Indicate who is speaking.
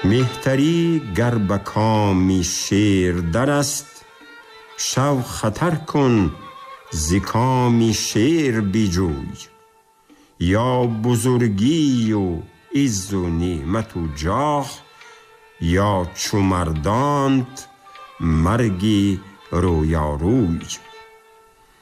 Speaker 1: مهتری گر به کامی شیر در است، شو خطر کن ز کامی شیر بجوی. یا بزرگی و عز و نعمت و جاه، یا چو مردانت مرگی رویاروی.